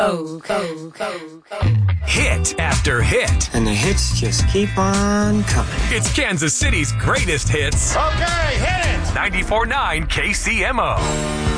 Hit after hit. And the hits just keep on coming. It's Kansas City's greatest hits. Okay, hit it! 94.9 KCMO.